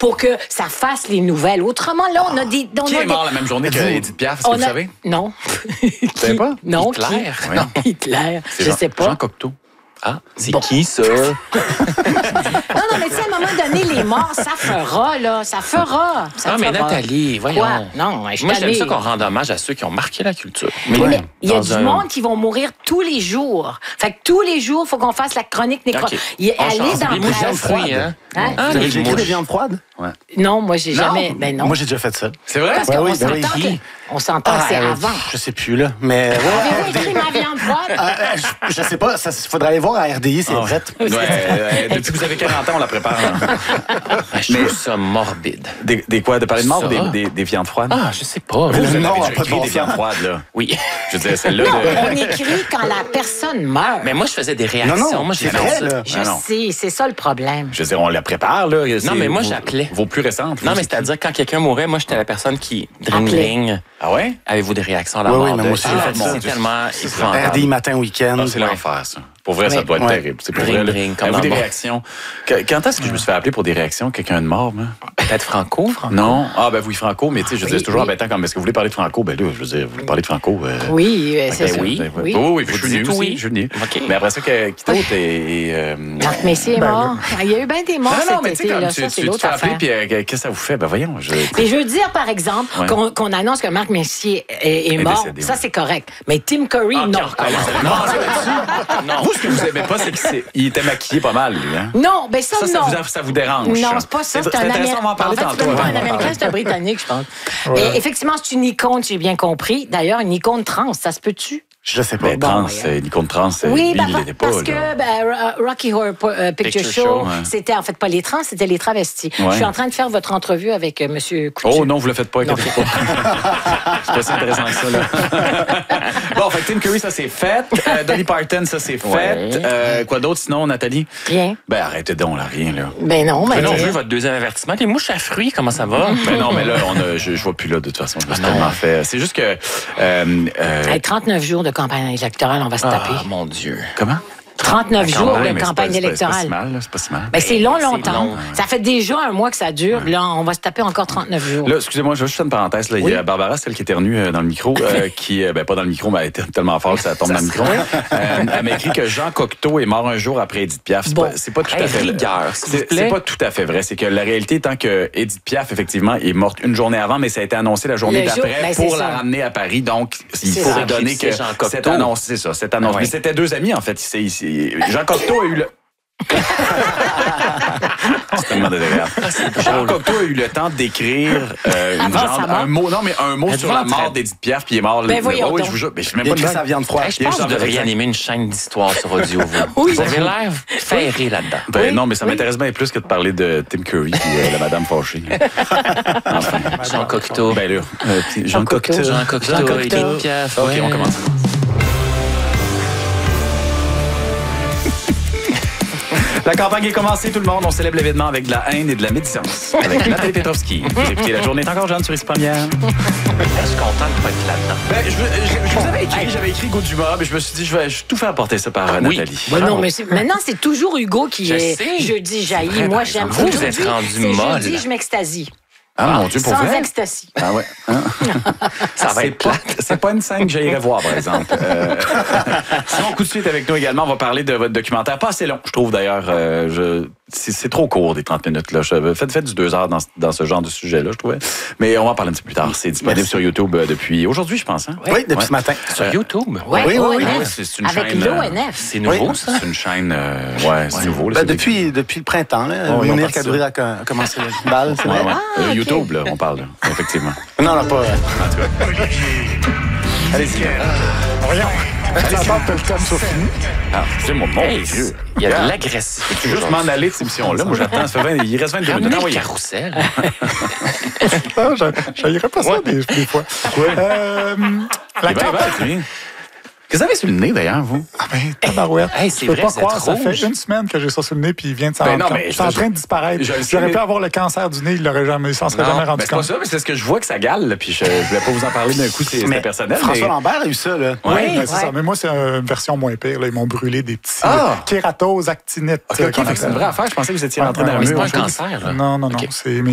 pour que ça fasse les nouvelles. Autrement, là, on a des... Qui est mort la même journée qu'Édith Piaf, est-ce que vous savez? Non. Vous savez pas? Non. Hitler? Qui? Non, Hitler. Je sais pas. Jean Cocteau. Ah, c'est qui, ça? Non, mais tu sais, à un moment donné, les morts, ça fera, là. Ça fera. Ça Mais fera. Nathalie, voyons. Quoi? Non, je suis Moi, j'aime tannée. ça qu'on rende hommage à ceux qui ont marqué la culture. Mais il y a Dans du un- monde qui vont mourir tous les jours. Fait que tous les jours, il faut qu'on fasse la chronique nécro. OK. Allez dans Les mouches Bref. fruits, hein? Hein? Ah, J'ai les écrit mouches. des viandes froides? Non, moi, j'ai jamais... Ben non. Moi, j'ai déjà fait ça. C'est vrai? Parce Ouais, qu'on oui, ben s'entend oui. on s'entend que c'est avant. Je sais plus, là. Mais Avez-vous écrit ma viande froide? je sais pas. Il faudrait aller voir à RDI, c'est exact. Depuis que vous avez 40 ans, on la prépare. Je trouve ça morbide. Des quoi? De parler de mort ou Ça. des viandes froides? Ah, je sais pas. Vous avez non, déjà pas de écrit bon des sens. viandes froides, là. Oui. Je veux dire, celle-là... Non, de- on écrit quand la personne meurt. Mais moi, je faisais des réactions. Non, moi, j'ai c'est fait vrai, ça. là. Je Ah non. sais, c'est ça le problème. Je veux dire, on la prépare, là. Non, mais moi, j'appelais. Vos plus récentes. Non, vous, mais c'est c'est-à-dire, quand quelqu'un mourait, moi, j'étais la personne qui... Dring, Appelait. dring. Ah ouais? Avez-vous des réactions à la Oui, mort oui, mais de... moi aussi, j'ai fait ça. C'est tellement épouvantable. RDI matin, week-end. Ah, c'est l'enfer, ça. Pour vrai, ça Oui. doit être Ouais. terrible. C'est pour Ring, vrai. là. ring, comme Avez-vous dans des le réactions? Quand est-ce que je me suis fait appeler pour des réactions? Quelqu'un de mort, moi? Peut-être Franco? Non? Ah, ben oui, Franco, mais tu sais, je veux dire, Oui, c'est toujours oui. embêtant quand est-ce que vous voulez parler de Franco? Ben là, je veux dire, vous voulez parler de Franco? Oui, c'est Ben ça. oui. Oui. Oui, Je je vous suis dis venu tout aussi. oui. Je suis venu. OK. Mais après ça, qui d'autre est... Marc Messier est mort. Il y a eu bien des morts Non, mais cet tu sais, été. comme Là. tu Ça, c'est te l'autre fais appeler, affaire. puis qu'est-ce que ça vous fait? Ben voyons, Mais je veux dire, par exemple, Ouais. qu'on annonce que Marc Messier est mort. décédé, Ça, ouais. c'est correct. Mais Tim Curry, non. Vous, ce que vous aimez pas, c'est qu'il était maquillé pas mal, lui, hein? Non, ben ça, non. Ça vous dérange? Non, c'est pas ça. C'est un intéressant, on va en Américain. parler En fait, tantôt. c'est même pas hein. un Américain, c'est un Britannique, je pense. Et effectivement, c'est une icône, j'ai bien compris. D'ailleurs, une icône trans, ça se peut-tu? Je sais pas. Mais trans, une icône trans, Oui, lui, il l'était pas, parce là. que Rocky Horror Picture Picture Show, Show, ouais. c'était en fait pas les trans, c'était les travestis. Ouais. Je suis en train de faire votre entrevue avec Monsieur Couture. Oh non, vous le faites pas, inquiétez pas. C'est pas si intéressant que ça, là. Bon, fait que Tim Curry, ça c'est fait. Dolly Parton, ça c'est fait. Quoi d'autre sinon, Nathalie? Rien. Ben arrêtez donc, là, rien, là. Ben non, mais... Mais non, je veux votre deuxième avertissement. Les mouches à fruits, comment ça va? Ben non, mais là, je vois plus là, de toute façon. Je me suis tellement fait. C'est juste que. Hey, 39 jours de campagne électorale, on va se taper. Ah, mon Dieu. Comment? 39 jours Ouais, de mais c'est campagne pas- c'est pas électorale. si mal, là, c'est pas si mal. Ben, c'est long, C'est longtemps. long. Ça fait déjà un mois que ça dure. Là, on va se taper encore 39 jours. Là, excusez-moi, je vais juste faire une parenthèse. Là. Il y a Barbara, celle qui éternue dans le micro, qui, pas dans le micro, mais elle était tellement forte que ça tombe dans le micro. Elle m'a écrit que Jean Cocteau est mort un jour après Édith Piaf. C'est pas tout à fait rigueur, s'il vous plaît. C'est pas tout à fait vrai. C'est que la réalité étant que Édith Piaf, effectivement, est morte une journée avant, mais ça a été annoncé la journée Le jour, d'après ben, pour c'est la ça. ramener à Paris. Donc, il C'est faut ça. redonner C'est que Jean Cocteau. cette annonce, c'est ça, cette annonce. Ah ouais. Mais c'était deux amis, en fait. Jean Cocteau a eu le... C'est tellement désagréable. Jean Cocteau a eu le temps d'écrire Avant sa mort. un mot, non, mais un mot sur la mort d'Édith Piaf, puis il est mort. Ben voyons oui, donc. je vous jure, mais je sais même Il a pas de écrit blague. sa viande froide. Hey, je pense que vous devriez animer une chaîne d'histoire sur audio, vous. Oui. Vous avez l'air ferré là-dedans. Ben non, mais ça m'intéresse bien plus que de parler de Tim Curry et la Madame fâchée. Enfin. Jean Cocteau. Ben là, Jean Cocteau. Jean Cocteau, Édith Piaf. OK, ouais. on commence. La campagne est commencée, tout le monde. On célèbre l'événement avec de la haine et de la médisance. Avec Nathalie Petrovski. Vous écoutez La Journée est encore jeune sur Ici Première. Je suis content de pas être là-dedans. Ben, je vous avais écrit, j'avais écrit Hugo Dumas, mais je me suis dit, je vais tout faire apporter ça par Oui. Nathalie. Ben non, mais maintenant, c'est toujours Hugo qui Je est sais. jeudi jailli. vrai, Moi, par j'aime. exemple. Vous êtes Aujourd'hui, rendu c'est molle. jeudi, je m'extasie. Ah, mon Dieu, pour Sans vrai? ecstasy. Ah ouais. Hein? Ça va C'est être pas, plate. c'est pas une scène que j'aimerais voir, par exemple. Sinon, coup de suite avec nous également, on va parler de votre documentaire. Pas assez long, je trouve d'ailleurs. C'est trop court, des 30 minutes. Là. Faites du 2 heures dans ce genre de sujet-là, je trouvais. Mais on va en parler un petit peu plus tard. C'est disponible sur YouTube depuis aujourd'hui, je pense. Hein? Oui, depuis ce matin. Sur YouTube? Ouais, Oui, oui, oui. ONF. Ouais, c'est une Avec chaîne, l'ONF. C'est nouveau, Oui. ça? C'est une chaîne... ouais, c'est nouveau. Là, Ben, depuis le printemps, là, ils ont Mounir parti ça. Kadri a commencé le bal, c'est Ouais, vrai? ouais. ok. YouTube, là, on parle, là, effectivement. Non, non, pas... En tout cas. Allez-y. Voyons. Ça part que le thème soit fini. Ah, excusez-moi, mon Hey, Dieu. il y a de l'agressivité. Je veux juste m'en aller de cette émission-là. Moi, j'attends. Il reste 22 minutes. Ramenez le Envoyez. carrousel. Non, j'haïrais pas ça des fois. La Eh ben, campagne... ben, qu'est-ce que vous avez sur le nez, d'ailleurs, vous? Ah ben, tabarouette. Hey, c'est je peux vrai, pas vous êtes croire, ça rouge. fait une semaine que j'ai ça sur le nez, puis il vient de s'en Ben rendre non, compte. mais C'est en train de disparaître. je le sais, J'aurais mais- pu avoir le cancer du nez, il l'aurait jamais, il s'en serait Non, jamais rendu Ben, c'est pas compte. ça, mais c'est ce que je vois que ça gale, là, puis je voulais pas vous en parler d'un coup, c'était personnel. François mais... Lambert a eu ça, là. Oui, Ouais. ben, c'est ça. Mais moi, c'est une version moins pire. Là. Ils m'ont brûlé des petits kératoses, actinites. OK, fait que c'est une vraie affaire. Je pensais que vous étiez rentré dans un Mais c'est mur. pas un cancer, là. Non, non, non. OK. C'est